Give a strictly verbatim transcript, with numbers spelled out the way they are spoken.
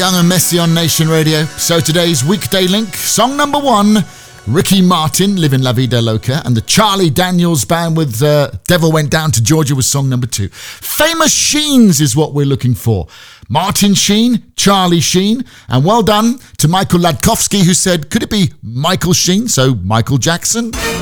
Young and Messy on Nation Radio. So today's Weekday Link, song number one, Ricky Martin, Livin' La Vida Loca, and the Charlie Daniels Band with uh, Devil Went Down to Georgia was song number two. Famous Sheens is what we're looking for. Martin Sheen, Charlie Sheen, and well done to Michael Ladkowski, who said, could it be Michael Sheen, so Michael Jackson?